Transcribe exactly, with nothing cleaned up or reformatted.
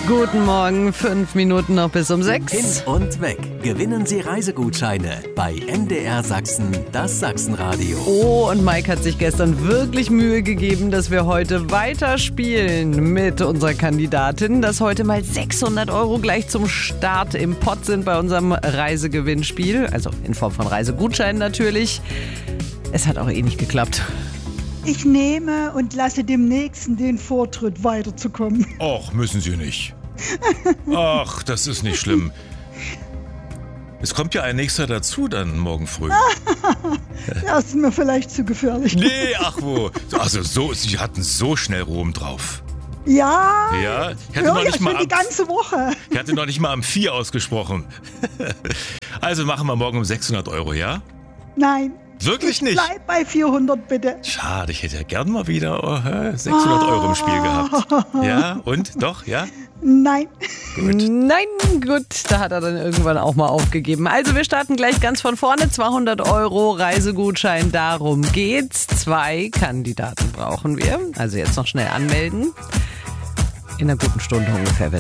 Guten Morgen, fünf Minuten noch bis um sechs. Hin und weg. Gewinnen Sie Reisegutscheine bei M D R Sachsen, das Sachsenradio. Oh, und Mike hat sich gestern wirklich Mühe gegeben, dass wir heute weiterspielen mit unserer Kandidatin, dass heute mal sechshundert Euro gleich zum Start im Pott sind bei unserem Reisegewinnspiel. Also in Form von Reisegutscheinen natürlich. Es hat auch eh nicht geklappt. Ich nehme und lasse dem Nächsten den Vortritt, weiterzukommen. Och, müssen Sie nicht. Ach, das ist nicht schlimm. Es kommt ja ein nächster dazu dann morgen früh. Das ist mir vielleicht zu gefährlich. Nee, ach wo. Also so, Sie hatten so schnell Ruhm drauf. Ja, Ja, ich hatte hör noch ja nicht mal schon die am, ganze Woche. ich hatte noch nicht mal am vier ausgesprochen. Also machen wir morgen um sechshundert Euro, ja? Nein. Wirklich nicht? Bleib bei vierhundert, bitte. Schade, ich hätte ja gern mal wieder oh, sechshundert Euro im Spiel gehabt. Ja, und? Doch, ja? Nein. Gut. Nein, gut, da hat er dann irgendwann auch mal aufgegeben. Also wir starten gleich ganz von vorne. zweihundert Euro Reisegutschein, darum geht's. Zwei Kandidaten brauchen wir. Also jetzt noch schnell anmelden. In einer guten Stunde ungefähr wird